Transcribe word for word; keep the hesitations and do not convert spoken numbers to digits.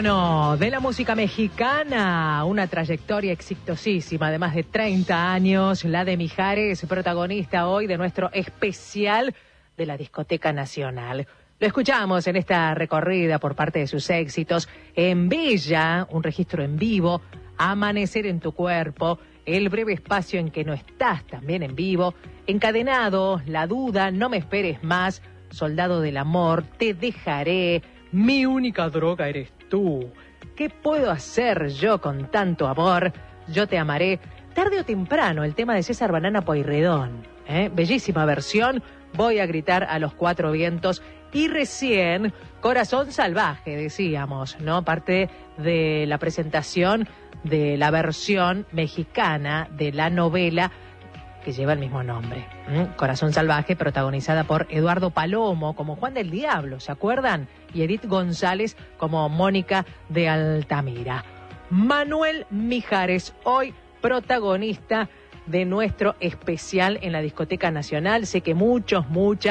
ícono de la música mexicana, una trayectoria exitosísima de más de treinta años, la de Mijares, protagonista hoy de nuestro especial de la Discoteca Nacional. Lo escuchamos en esta recorrida por parte de sus éxitos, En Bella, un registro en vivo, Amanecer en tu cuerpo, El breve espacio en que no estás, también en vivo, Encadenado, La duda, No me esperes más, Soldado del amor, Te dejaré, Mi única droga eres tú. ¿Qué puedo hacer yo con tanto amor? Yo te amaré. Tarde o temprano, el tema de César Banana Pueyrredón. ¿eh? Bellísima versión. Voy a gritar a los cuatro vientos. Y recién, Corazón Salvaje, decíamos, ¿no? Parte de la presentación de la versión mexicana de la novela que lleva el mismo nombre. ¿Mm? Corazón Salvaje, protagonizada por Eduardo Palomo como Juan del Diablo, ¿se acuerdan? Y Edith González como Mónica de Altamira. Manuel Mijares, hoy protagonista de nuestro especial en la Discoteca Nacional. Sé que muchos, muchas